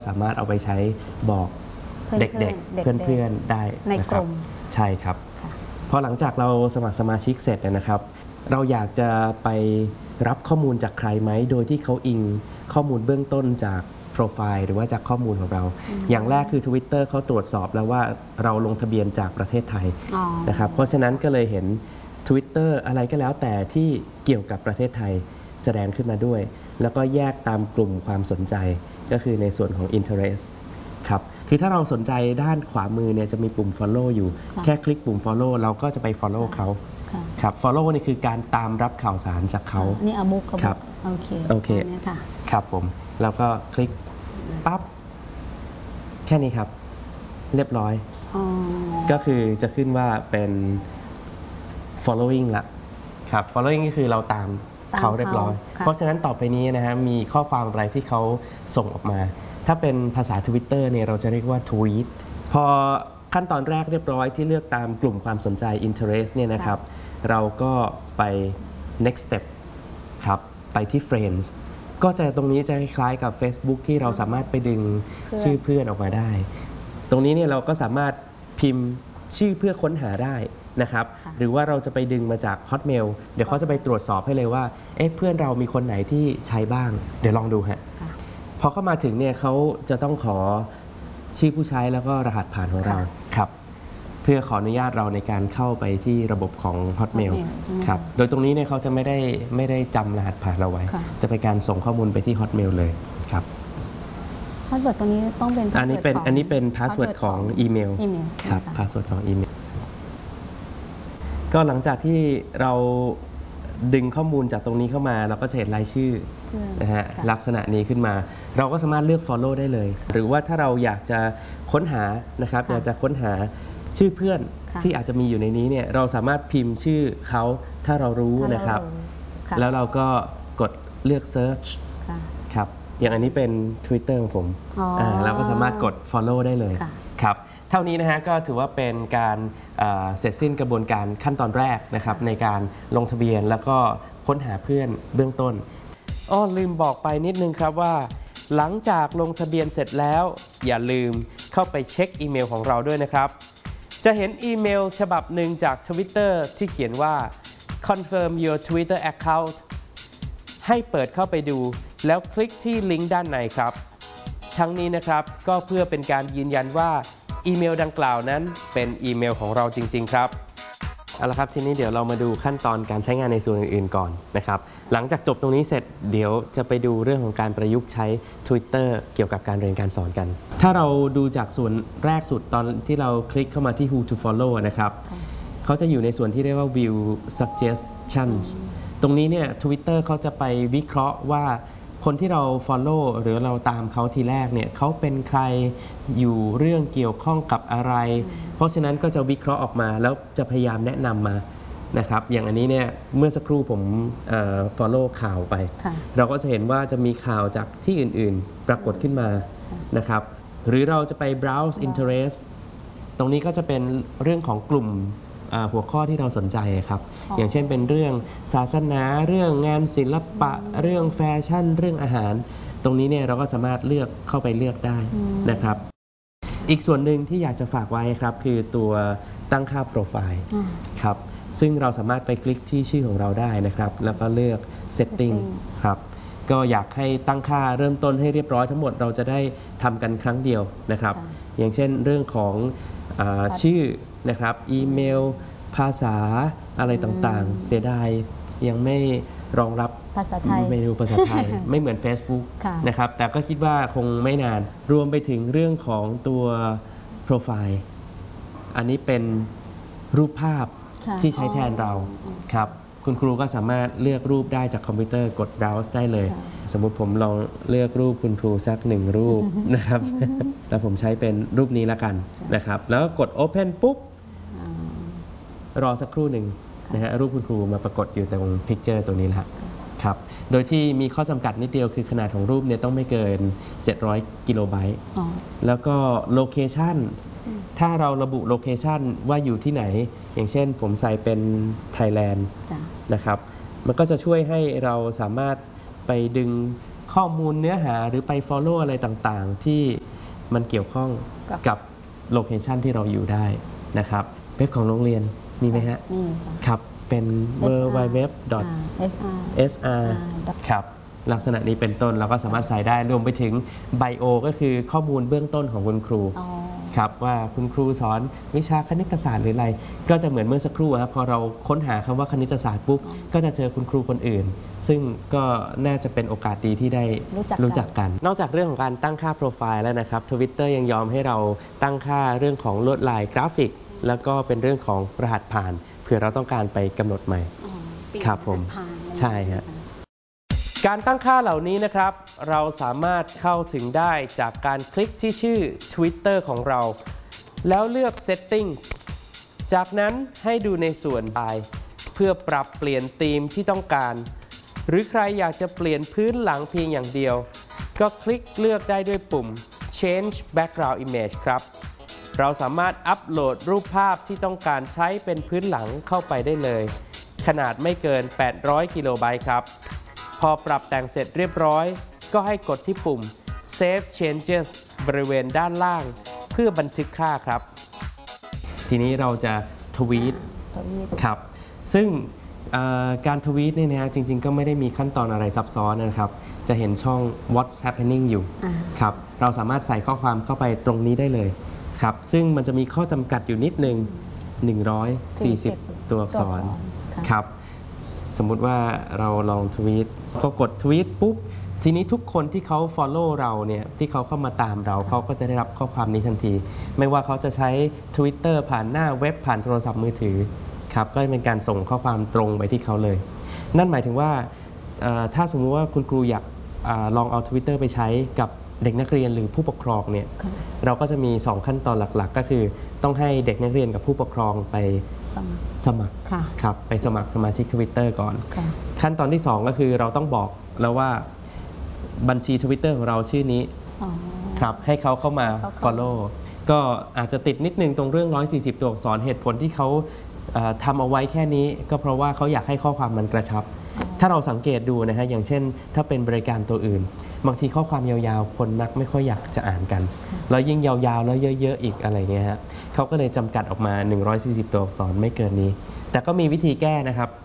สามารถเอาไปใช้บอกเด็กๆเพื่อนๆได้ในกลุ่มใช่ครับพอหลังจากเราสมัครสมาชิกเสร็จนะครับเราอยากจะไปรับข้อมูลจากใครไหมโดยที่เขาอิงข้อมูลเบื้องต้นจากโปรไฟล์หรือว่าจากข้อมูลของเราอย่างแรกคือ Twitter เขาตรวจสอบแล้วว่าเราลงทะเบียนจากประเทศไทยนะครับเพราะฉะนั้นก็เลยเห็น Twitter อะไรก็แล้วแต่ที่เกี่ยวกับประเทศไทยแสดงขึ้นมาด้วยแล้วก็แยกตามกลุ่มความสนใจก็คือในส่วนของ interest ครับคือถ้าเราสนใจด้านขวามือเนี่ยจะมีปุ่ม follow อยู่แค่คลิกปุ่ม follow เราก็จะไป follow เขาครับ follow นี่คือการตามรับข่าวสารจากเขานี่อาบุ๊กครับโอเคครับผมแล้วก็คลิกปั๊บแค่นี้ครับเรียบร้อยก็คือจะขึ้นว่าเป็น following ละครับ following ก็คือเราตามเขาเรียบร้อยเพราะฉะนั้นต่อไปนี้นะฮะมีข้อความอะไรที่เขาส่งออกมาถ้าเป็นภาษา Twitter เนี่ยเราจะเรียกว่า tweet พอขั้นตอนแรกเรียบร้อยที่เลือกตามกลุ่มความสนใจ interest เนี่ยนะครับเราก็ไป next step ครับไปที่ friends ก็จะตรงนี้จะคล้ายกับ Facebook ที่เราสามารถไปดึงชื่อเพื่อนออกมาได้ตรงนี้เนี่ยเราก็สามารถพิมพ์ชื่อเพื่อค้นหาได้นะครับหรือว่าเราจะไปดึงมาจาก Hotmail เดี๋ยวเขาจะไปตรวจสอบให้เลยว่าเพื่อนเรามีคนไหนที่ใช้บ้างเดี๋ยวลองดูฮะพอเข้ามาถึงเนี่ยเขาจะต้องขอชื่อผู้ใช้แล้วก็รหัสผ่านของเราครับเพื่อขออนุญาตเราในการเข้าไปที่ระบบของ Hotmail ครับโดยตรงนี้เนี่ยเขาจะไม่ได้จำรหัสผ่านเราไว้จะเป็นการส่งข้อมูลไปที่ Hotmail เลยครับพาสเวิร์ดตัวนี้ต้องเป็นอันนี้เป็นพาสเวิร์ดของอีเมลครับพาสเวิร์ดของอีเมลก็หลังจากที่เราดึงข้อมูลจากตรงนี้เข้ามาเราก็จะเห็นรายชื่อนะฮะลักษณะนี้ขึ้นมาเราก็สามารถเลือก follow ได้เลยหรือว่าถ้าเราอยากจะค้นหานะครับอยากจะค้นหาชื่อเพื่อนที่อาจจะมีอยู่ในนี้เนี่ยเราสามารถพิมพ์ชื่อเขาถ้าเรารู้นะครับแล้วเราก็กดเลือก search ครับอย่างอันนี้เป็น Twitter ของผมเราก็สามารถกด follow ได้เลยครับเท่านี้นะฮะก็ถือว่าเป็นการเสร็จสิ้นกระบวนการขั้นตอนแรกนะครับในการลงทะเบียนแล้วก็ค้นหาเพื่อนเบื้องต้นลืมบอกไปนิดนึงครับว่าหลังจากลงทะเบียนเสร็จแล้วอย่าลืมเข้าไปเช็คอีเมลของเราด้วยนะครับจะเห็นอีเมลฉบับหนึ่งจาก Twitter ที่เขียนว่า confirm your Twitter account ให้เปิดเข้าไปดูแล้วคลิกที่ลิงก์ด้านในครับทั้งนี้นะครับก็เพื่อเป็นการยืนยันว่าอีเมลดังกล่าวนั้นเป็นอีเมลของเราจริงๆครับเอาละครับทีนี้เดี๋ยวเรามาดูขั้นตอนการใช้งานในส่วนอื่นๆก่อนนะครับหลังจากจบตรงนี้เสร็จเดี๋ยวจะไปดูเรื่องของการประยุกต์ใช้ Twitter เกี่ยวกับการเรียนการสอนกันถ้าเราดูจากส่วนแรกสุดตอนที่เราคลิกเข้ามาที่ Who to Follow นะครับเขาจะอยู่ในส่วนที่เรียกว่า View Suggestions ตรงนี้เนี่ย Twitter เขาจะไปวิเคราะห์ว่าคนที่เรา follow หรือเราตามเขาทีแรกเนี่ยเขาเป็นใครอยู่เรื่องเกี่ยวข้องกับอะไรเพราะฉะนั้นก็จะวิเคราะห์ออกมาแล้วจะพยายามแนะนำมานะครับอย่างอันนี้เนี่ยเมื่อสักครู่ผม follow ข่าวไปเราก็จะเห็นว่าจะมีข่าวจากที่อื่นๆปรากฏขึ้นมานะครับหรือเราจะไป browse interest ตรงนี้ก็จะเป็นเรื่องของกลุ่มหัวข้อที่เราสนใจครับอย่างเช่นเป็นเรื่องศาสนาเรื่องงานศิลปะเรื่องแฟชั่นเรื่องอาหารตรงนี้เนี่ยเราก็สามารถเลือกเข้าไปเลือกได้นะครับอีกส่วนหนึ่งที่อยากจะฝากไว้ครับคือตัวตั้งค่าโปรไฟล์ครับซึ่งเราสามารถไปคลิกที่ชื่อของเราได้นะครับแล้วก็เลือก setting ครับก็อยากให้ตั้งค่าเริ่มต้นให้เรียบร้อยทั้งหมดเราจะได้ทำกันครั้งเดียวนะครับอย่างเช่นเรื่องของชื่อนะครับอีเมลภาษาอะไรต่างๆเสียดายยังไม่รองรับภาษาไทยเมนูภาษาไทย ไม่เหมือน Facebook นะครับแต่ก็คิดว่าคงไม่นานรวมไปถึงเรื่องของตัวโปรไฟล์อันนี้เป็นรูปภาพที่ใช้แทนเราครับคุณครูก็สามารถเลือกรูปได้จากคอมพิวเตอร์กด browse ได้เลยสมมุติผมลองเลือกรูปคุณครูสัก1รูปนะครับ แล้วผมใช้เป็นรูปนี้ละกันนะครับแล้วก็กด open ปุ๊บรอสักครู่หนึ่งนะฮะรูปคุณครูมาปรากฏอยู่ตรง picture ตัวนี้แหละครับโดยที่มีข้อจำกัดนิดเดียวคือขนาดของรูปเนี่ยต้องไม่เกิน700กิโลไบต์แล้วก็โลเคชันถ้าเราระบุโลเคชันว่าอยู่ที่ไหนอย่างเช่นผมใส่เป็นไทยแลนด์นะครับมันก็จะช่วยให้เราสามารถไปดึงข้อมูลเนื้อหาหรือไป follow อะไรต่างๆ ที่มันเกี่ยวข้องกับโลเคชันที่เราอยู่ได้นะครับเว็บของโรงเรียนมีไหมฮะมีครับเป็น www.sr ครับลักษณะนี้เป็นต้นเราก็สามารถใส่ได้รวมไปถึงไบโอก็คือข้อมูลเบื้องต้นของคุณครูครับว่าคุณครูสอนวิชาคณิตศาสตร์หรืออะไรก็จะเหมือนเมื่อสักครู่ครับพอเราค้นหาคำว่าคณิตศาสตร์ปุ๊บก็จะเจอคุณครูคนอื่นซึ่งก็น่าจะเป็นโอกาสดีที่ได้รู้จักกันนอกจากเรื่องของการตั้งค่าโปรไฟล์แล้วนะครับ Twitter ยังยอมให้เราตั้งค่าเรื่องของลวดลายกราฟิกแล้วก็เป็นเรื่องของรหัสผ่านเผื่อเราต้องการไปกำหนดใหม่ครับผมใช่ฮะการตั้งค่าเหล่านี้นะครับเราสามารถเข้าถึงได้จากการคลิกที่ชื่อ Twitter ของเราแล้วเลือก Settings จากนั้นให้ดูในส่วนลายเพื่อปรับเปลี่ยนธีมที่ต้องการหรือใครอยากจะเปลี่ยนพื้นหลังเพียงอย่างเดียวก็คลิกเลือกได้ด้วยปุ่ม Change Background Image ครับเราสามารถอัปโหลดรูปภาพที่ต้องการใช้เป็นพื้นหลังเข้าไปได้เลยขนาดไม่เกิน800กิโลไบต์ครับพอปรับแต่งเสร็จเรียบร้อยก็ให้กดที่ปุ่ม Save Changes บริเวณด้านล่างเพื่อบันทึกค่าครับทีนี้เราจะทวีตครับซึ่งการทวีตเนี่ยนะจริงๆก็ไม่ได้มีขั้นตอนอะไรซับซ้อนนะครับจะเห็นช่อง What's Happening อยู่ครับเราสามารถใส่ข้อความเข้าไปตรงนี้ได้เลยครับซึ่งมันจะมีข้อจำกัดอยู่นิดนึง140ตัวอักษรครับสมมุติว่าเราลองทวีตก็กดทวีตปุ๊บทีนี้ทุกคนที่เขา follow เราเนี่ยที่เขาเข้ามาตามเราเขาก็จะได้รับข้อความนี้ทันทีไม่ว่าเขาจะใช้ Twitter ผ่านหน้าเว็บผ่านโทรศัพท์มือถือครับก็เป็นการส่งข้อความตรงไปที่เขาเลยนั่นหมายถึงว่าถ้าสมมุติว่าคุณครูอยากลองเอา Twitter ไปใช้กับเด็กนักเรียนหรือผู้ปกครองเนี่ยเราก็จะมี2ขั้นตอนหลักๆก็คือต้องให้เด็กนักเรียนกับผู้ปกครองไปสมัครครับไปสมัครสมาชิก Twitter ก่อนขั้นตอนที่2ก็คือเราต้องบอกแล้วว่าบัญชี Twitter ของเราชื่อนี้ครับให้เขาเข้ามา follow ก็อาจจะติดนิดนึงตรงเรื่อง140ตัวอักษรเหตุผลที่เขาทำเอาไว้แค่นี้ก็เพราะว่าเขาอยากให้ข้อความมันกระชับถ้าเราสังเกตดูนะฮะอย่างเช่นถ้าเป็นบริการตัวอื่นบางทีข้อความยาวๆคนมักไม่ค่อยอยากจะอ่านกันแล้วยิ่งยาวๆแล้วเยอะๆอีกอะไรเงี้ยฮะเขาก็เลยจำกัดออกมา140ตัวอักษรไม่เกินนี้แต่ก็มีวิธีแก้นะครับ